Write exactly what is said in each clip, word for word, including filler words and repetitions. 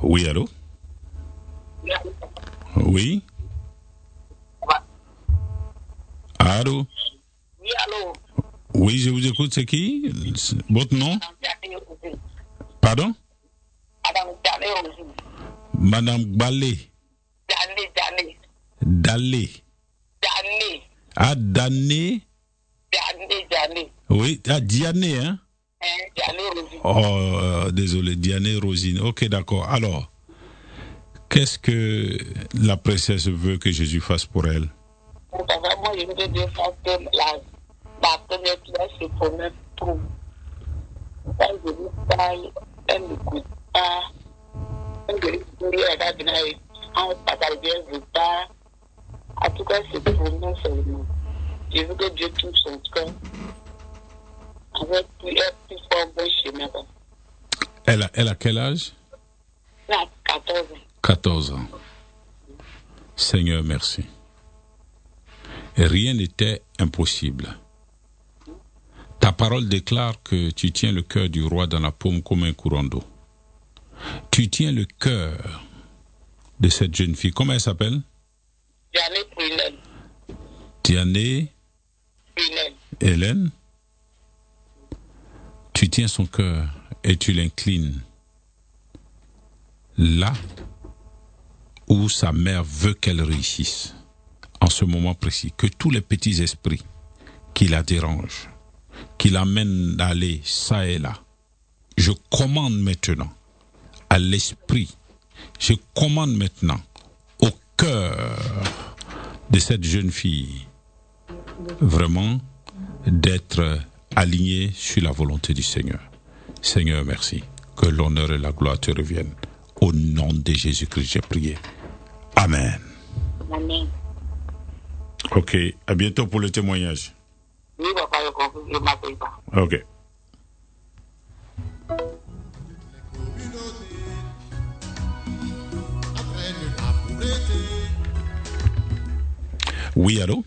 Oui, allô? Oui? Allô? Oui, allô? Oui, je vous écoute, c'est qui? Votre nom? Pardon? Madame Dané aussi. Madame Balé. Dané, Dané. Dalé. Dané. Ah, Dané? Dané, Dané. Oui, ah, Diané, hein? Hein, Dané Rosine. Oh, euh, désolé, Diané Rosine. Ok, d'accord. Alors, qu'est-ce que la princesse veut que Jésus fasse pour elle? Donc, vraiment, je voudrais dire ça que la, la première pièce, c'est pour me trouver. Quand je lui parle, elle ne m'écoute pas. Quand je lui dis, elle va venir en partager, elle ne veut pas. En tout cas, c'est pour nous seulement. Je veux que Dieu touche son cœur. Avec plus, elle plus fort bon chemin. Elle a, elle a quel âge? Elle a quatorze ans. quatorze ans. Seigneur, merci. Et rien n'était impossible. Ta parole déclare que tu tiens le cœur du roi dans la paume comme un courant d'eau. Tu tiens le cœur de cette jeune fille. Comment elle s'appelle? Diané Prunel. Diané Prunel. Hélène. Tu tiens son cœur et tu l'inclines là où sa mère veut qu'elle réussisse. En ce moment précis, que tous les petits esprits qui la dérangent, qui l'amènent à aller ça et là, je commande maintenant à l'esprit, je commande maintenant au cœur de cette jeune fille vraiment d'être alignée sur la volonté du Seigneur. Seigneur, merci. Que l'honneur et la gloire te reviennent. Au nom de Jésus-Christ, j'ai prié. Amen. Amen. Ok, à bientôt pour le témoignage. Oui, papa, je comprends, je ne m'appelle pas. Ok. Oui, allô?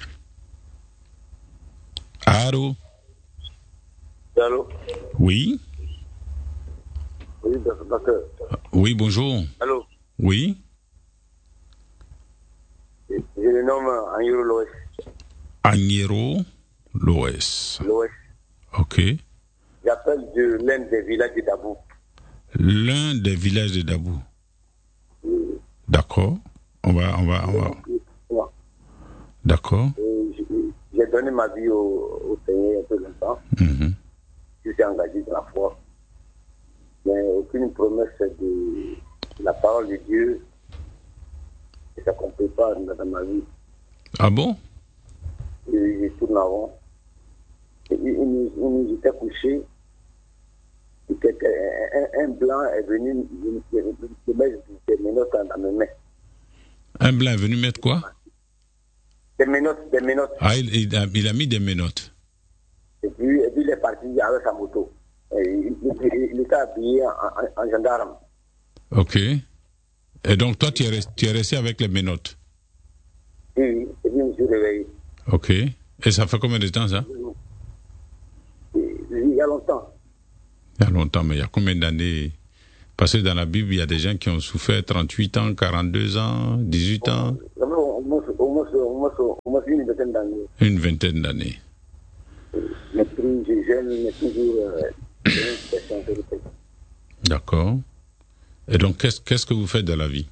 Allô? Allô? Oui? Oui, docteur. Oui, bonjour. Allô? Oui? Je le nomme Agnero Loès. Agnero Loès. Loès. Ok. J'appelle de l'un des villages de Dabou. L'un des villages de Dabou. Oui. D'accord. On va, on va, on va. Ouais. D'accord. J'ai donné ma vie au, au Seigneur un peu longtemps. Mm-hmm. Je suis engagé dans la foi. Mais aucune promesse de la parole de Dieu ne s'accomplit pas dans ma vie. Ah bon? Et je tourne avant. Et une nuit, j'étais couché. Un, un blanc est venu me mettre des menottes dans mes mains. Un blanc est venu mettre quoi? Des menottes, des menottes. Ah, il, il, a, il a mis des menottes. Et puis, et puis il est parti avec sa moto. Et il, il, il était habillé en, en, en gendarme. Ok. Et donc toi, tu es, resté, tu es resté avec les menottes? Oui, et puis je me suis réveillé. Ok. Et ça fait combien de temps, ça? Il y a longtemps. Il y a longtemps, mais il y a combien d'années? Parce que dans la Bible, il y a des gens qui ont souffert trente-huit ans, quarante-deux ans, dix-huit ans. Au moins, au moins, au moins, au moins une vingtaine d'années. Une vingtaine d'années. Mais plus je jeune, mais toujours euh, une situation vérité. D'accord. Et donc, qu'est-ce, qu'est-ce que vous faites dans la vie?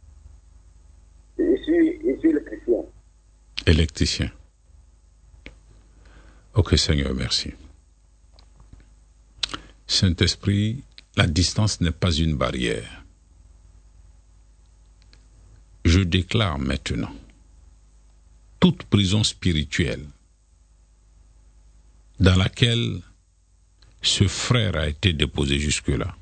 Je suis, je suis électricien. Électricien. Ok, Seigneur, merci. Saint-Esprit, la distance n'est pas une barrière. Je déclare maintenant toute prison spirituelle dans laquelle ce frère a été déposé jusque-là.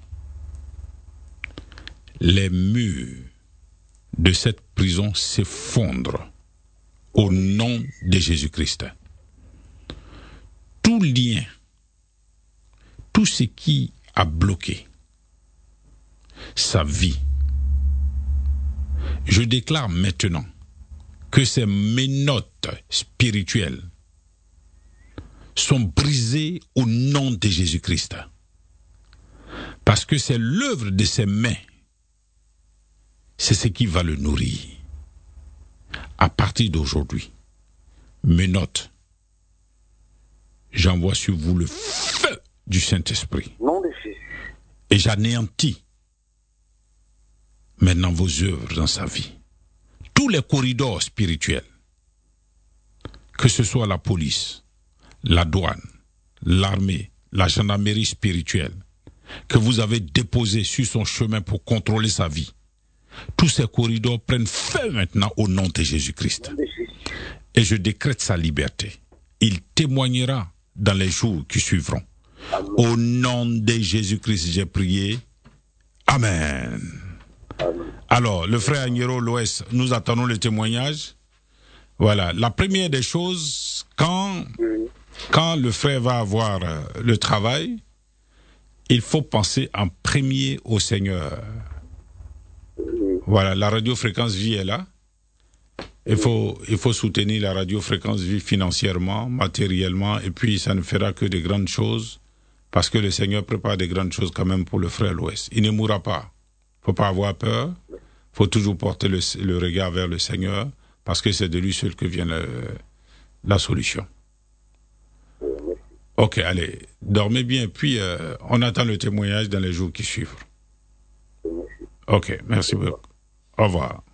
Les murs de cette prison s'effondrent au nom de Jésus-Christ. Tout lien, tout ce qui a bloqué sa vie, je déclare maintenant que ces menottes spirituelles sont brisées au nom de Jésus-Christ. Parce que c'est l'œuvre de ses mains c'est ce qui va le nourrir. À partir d'aujourd'hui, mes notes, j'envoie sur vous le feu du Saint-Esprit. Nom de Jésus. Et j'anéantis maintenant vos œuvres dans sa vie. Tous les corridors spirituels, que ce soit la police, la douane, l'armée, la gendarmerie spirituelle, que vous avez déposé sur son chemin pour contrôler sa vie, tous ces corridors prennent feu maintenant au nom de Jésus-Christ. Et je décrète sa liberté. Il témoignera dans les jours qui suivront. Amen. Au nom de Jésus-Christ, j'ai prié. Amen. Amen. Alors, le frère Agnero Loès, nous attendons le témoignage. Voilà. La première des choses, quand, oui. quand le frère va avoir le travail, il faut penser en premier au Seigneur. Oui. Voilà, la radiofréquence vie est là. Il faut, il faut soutenir la radiofréquence vie financièrement, matériellement, et puis ça ne fera que de grandes choses, parce que le Seigneur prépare de grandes choses quand même pour le frère Loès. Il ne mourra pas. Faut pas avoir peur. Faut toujours porter le, le regard vers le Seigneur, parce que c'est de lui seul que vient le, la solution. Ok, allez, dormez bien, puis euh, on attend le témoignage dans les jours qui suivent. Ok, merci beaucoup. Au revoir.